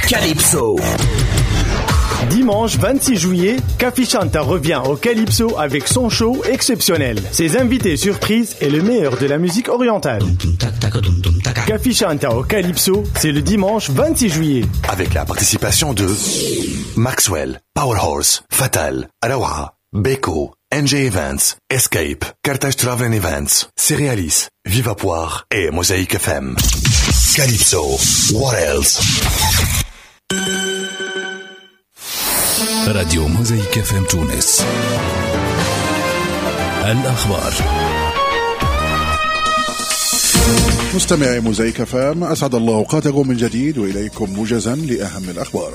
Calypso. Dimanche 26 juillet, Café Chanta revient au Calypso avec son show exceptionnel. Ses invités surprises et le meilleur de la musique orientale. Café Chanta au Calypso, c'est le dimanche 26 juillet. Avec la participation de Maxwell, Powerhorse, Fatal, Arawa, Beko, NJ Events, Escape, Carthage Travel Events, Cerealis, Viva Poire et Mosaic FM. Calypso, what else? راديو موزايك FM تونس. الأخبار. مستمعي موزايك FM، أسعد الله أوقاتكم من جديد وإليكم موجزا لأهم الأخبار.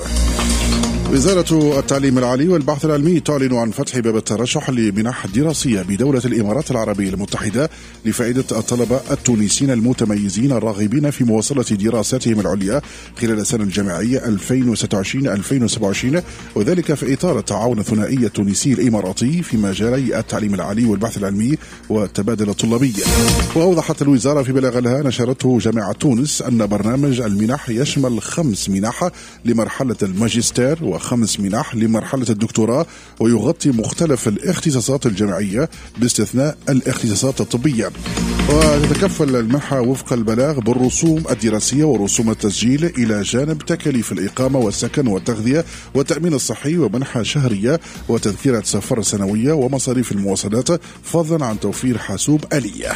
وزارة التعليم العالي والبحث العلمي تعلن عن فتح باب الترشح لمنح دراسية بدولة الإمارات العربية المتحدة لفائدة الطلبة التونسيين المتميزين الراغبين في مواصلة دراساتهم العليا خلال السنة الجامعية 2026-2027، وذلك في إطار التعاون الثنائي التونسي الإماراتي في مجالي التعليم العالي والبحث العلمي والتبادل الطلابي. وأوضحت الوزارة في بلاغ لها نشرته جامعة تونس أن برنامج المنح يشمل 5 منح لمرحلة الماجستير و5 منح لمرحلة الدكتوراه، ويغطي مختلف الاختصاصات الجامعية باستثناء الاختصاصات الطبية. وتتكفل المنحة وفق البلاغ بالرسوم الدراسية ورسوم التسجيل إلى جانب تكاليف الإقامة والسكن والتغذية والتأمين الصحي ومنحة شهرية وتذكرة سفر سنوية ومصاريف المواصلات، فضلا عن توفير حاسوب آلية.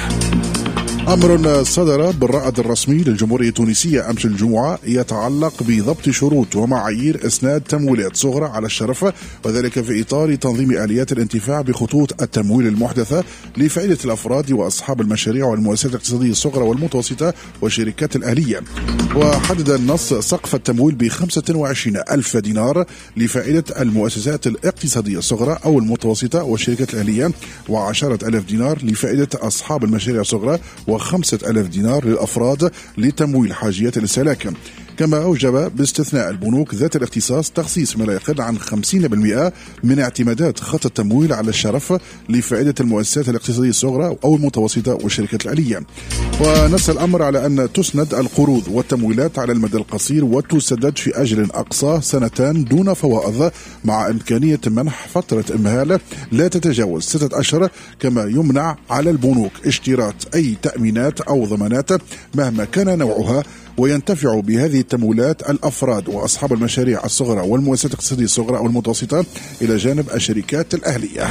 أمر صدر بالرائد الرسمي للجمهورية التونسية أمس الجمعة يتعلق بضبط شروط ومعايير إسناد تمويلات صغرى على الشرف، وذلك في إطار تنظيم آليات الانتفاع بخطوط التمويل المحدثة لفائدة الأفراد وأصحاب المشاريع والمؤسسات الاقتصادية الصغرى والمتوسطة والشركات الأهلية. وحدد النص سقف التمويل ب25,000 دينار لفائدة المؤسسات الاقتصادية الصغرى أو المتوسطة والشركات الأهلية، و10,000 دينار لفائدة أصحاب المشاريع الصغرى، و5,000 دينار للأفراد لتمويل حاجيات الاستهلاك. كما أوجب باستثناء البنوك ذات الاختصاص تخصيص ما لا يقل عن 50% من اعتمادات خط التمويل على الشرف لفائدة المؤسسات الاقتصادية الصغرى أو المتوسطة والشركات الآلية. ونص الأمر على أن تسند القروض والتمويلات على المدى القصير وتسدد في أجل أقصى 2 سنين دون فوائض، مع إمكانية منح فترة إمهال لا تتجاوز 6 أشهر. كما يمنع على البنوك اشتراط أي تأمينات أو ضمانات مهما كان نوعها، وينتفع بهذه التمويلات الأفراد وأصحاب المشاريع الصغرى والمؤسسات الاقتصادية الصغرى أو المتوسطة إلى جانب الشركات الأهلية.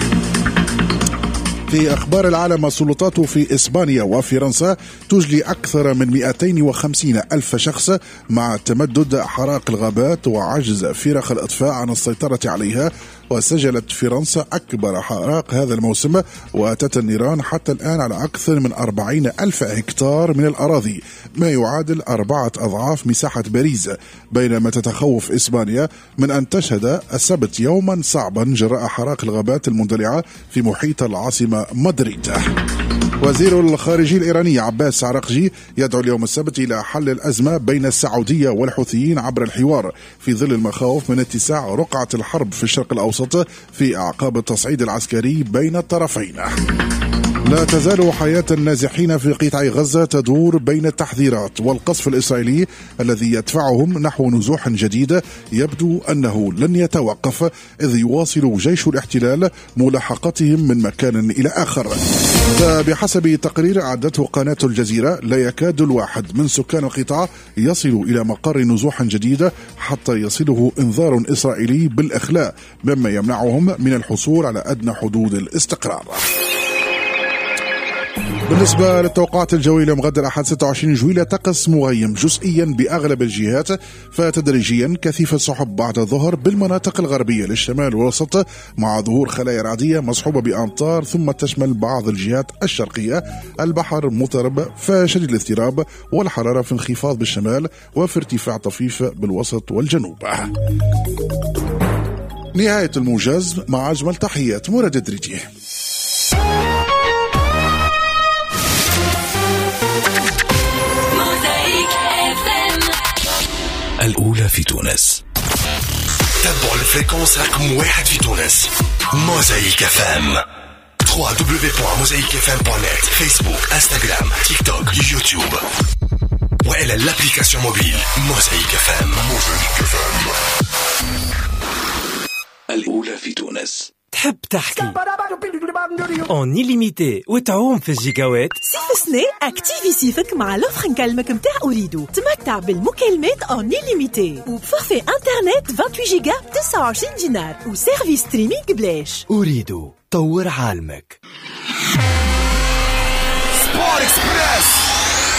في أخبار العالم، السلطات في إسبانيا وفرنسا تجلي أكثر من 250,000 شخص مع تمدد حرائق الغابات وعجز فرق الإطفاء عن السيطرة عليها. وسجلت فرنسا أكبر حرائق هذا الموسم، وأتت النيران حتى الآن على أكثر من 40,000 هكتار من الأراضي، ما يعادل 4 أضعاف مساحة باريس. بينما تتخوف إسبانيا من أن تشهد السبت يوما صعبا جراء حرائق الغابات المندلعة في محيط العاصمة مدريد. وزير الخارجية الإيراني عباس عراقجي يدعو اليوم السبت إلى حل الأزمة بين السعودية والحوثيين عبر الحوار، في ظل المخاوف من اتساع رقعة الحرب في الشرق الأوسط في أعقاب التصعيد العسكري بين الطرفين. لا تزال حياة النازحين في قطاع غزة تدور بين التحذيرات والقصف الإسرائيلي الذي يدفعهم نحو نزوح جديد يبدو أنه لن يتوقف، إذ يواصل جيش الاحتلال ملاحقتهم من مكان إلى آخر. فبحسب تقرير أعدته قناة الجزيرة، لا يكاد الواحد من سكان القطاع يصل إلى مقر نزوح جديد حتى يصله إنذار إسرائيلي بالإخلاء، مما يمنعهم من الحصول على أدنى حدود الاستقرار. بالنسبة للتوقعات الجوية اليوم غد الأحد 26 جويلية، طقس مغيم جزئيا بأغلب الجهات، فتدريجيا كثيف السحب بعد الظهر بالمناطق الغربية للشمال والوسط، مع ظهور خلايا رعدية مصحوبة بأمطار، ثم تشمل بعض الجهات الشرقية. البحر مضطرب فشديد الاضطراب، والحرارة في انخفاض بالشمال وفي ارتفاع طفيف بالوسط والجنوب. نهاية الموجز، مع أجمل تحيات مراد الدريجي. الأولى في تونس. تابعوا الفريكونس رقم 1 في تونس. موزايك FM. www.mosaicfm.net. فيسبوك، انستغرام، تيك توك، يوتيوب. وإلى الابليكاسيون موبيل موزايك FM. الأولى في تونس. تحب تحكي اون إليميتي وتعوم في الجيجاوات؟ سيف سني اكتيفي سيفك مع لوفر نكلمك متاع أريدو. تمتع بالمكالمات اون إليميتي وبفورفي انترنت 28 جيجا ب 29 دينار وسيرفيس ستريمينغ بلاش. أريدو طور عالمك. سبور إكسبريس.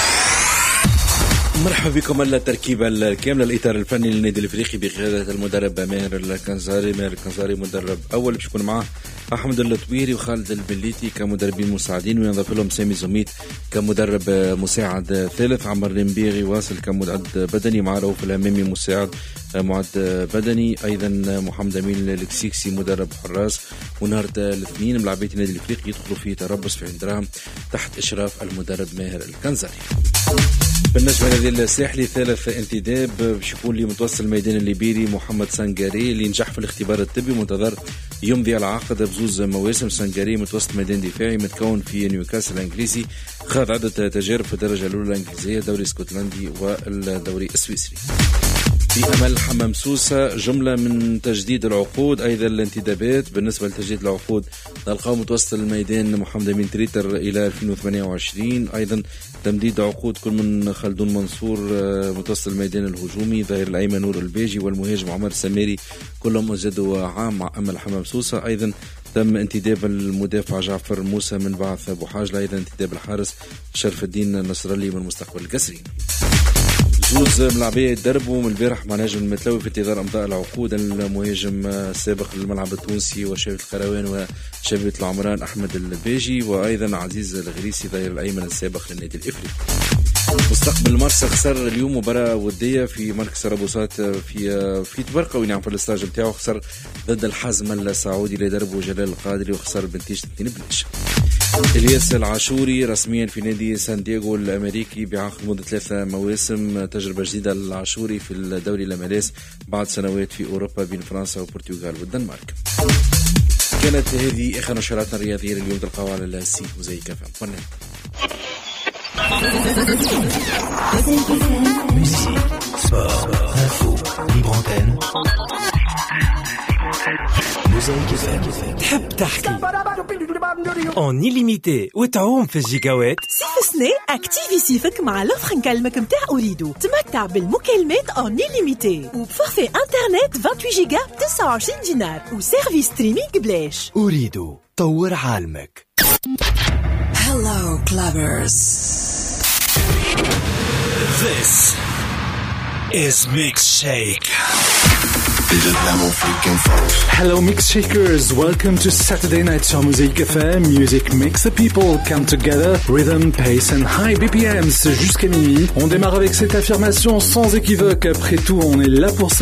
مرحبا بكم على التركيبة الكاملة. الإطار الفني للنادي الإفريقي بقيادة المدرب ماهر الكنزاري. ماهر الكنزاري مدرب أول باش يكون معاه أحمد الطويري وخالد البليتي كمدربين مساعدين، وينضاف لهم سامي زميت كمدرب مساعد ثالث، عمر المبيغي واصل كمعد بدني، مع رؤوف الهمامي مساعد معد بدني، أيضا محمد أمين الكسيكسي مدرب حراس. ونهار الاثنين ملاعبية النادي الإفريقي يدخلوا في تربص في عندراهم تحت إشراف المدرب ماهر الكنزاري. بالنسبة لنادي الساحلي ثالث انتداب باش يكون لي متوسط الميدان الليبيري محمد سانغاري اللي نجح في الاختبار الطبي، منتظر يمضي على عقد بزوز مواسم. سانغاري متوسط ميدان دفاعي متكون في نيوكاسل الانجليزي، خاض عدة تجارب في الدرجة الأولى الإنجليزية، الدوري الاسكتلندي والدوري السويسري. في أمل حمام سوسة جملة من تجديد العقود، أيضا الانتدابات. بالنسبة لتجديد العقود نلقاو متوسط الميدان محمد أمين تريتر إلى 2028، أيضا تمديد عقود كل من خلدون منصور متوسط الميدان الهجومي، ظهير الأيمن نور الباجي والمهاجم عمر سميري كلهم أجدوا عام مع أمل حمام سوسة. أيضا تم انتداب المدافع جعفر موسى من بعث بوحاجلة، أيضا انتداب الحارس شرف الدين نصرالي من مستقبل القسري. زوز ملاعبية يتدربوا من البارح مع نجم المتلوي في انتظار امضاء العقود، المهاجم السابق للملعب التونسي وشبيبة القروان وشبيبة العمران احمد الباجي، وايضا عزيز الغريسي ظهير الايمن السابق للنادي الافريقي. مستقبل المرسى خسر اليوم مباراة ودية في مركز رابوسات في تبرقة وين في الاستاج نتاعو، خسر ضد الحزم السعودي اللي دربه جلال القادري وخسر بنتيجة 2-0. إلياس العاشوري رسميا في نادي سان دييغو الأمريكي بعقد مدة 3 مواسم، تجربة جديدة للعاشوري في الدوري الأماليس بعد سنوات في أوروبا بين فرنسا والبرتغال والدنمارك. كانت هذه آخر نشراتنا الرياضية اليوم، تلقاوها على السي موزايك FM. تحب تحكي اون إليميتي وتعوم في الجيجاوات؟ سيف سني اكتيفي سيفك مع لوفر نكلمك متاع أريدو. تمتع بالمكالمات اون إليميتي وبفورفي انترنت 28 جيجا ب 29 دينار وسيرفيس ستريمينغ بلاش. أريدو طور عالمك. Hello, clubbers. This is Mixshake. Hello Mix Shakers, welcome to Saturday Nights on Mosaïque FM. Music makes the people come together. Rhythm, pace and high BPMs jusqu'à minuit. On démarre avec cette affirmation sans équivoque. Après tout, on est là pour ça.